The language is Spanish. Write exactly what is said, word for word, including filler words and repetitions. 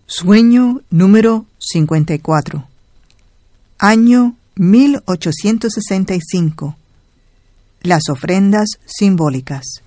Sueño número cincuenta y cuatro. Año mil ochocientos sesenta y cinco. Las ofrendas simbólicas.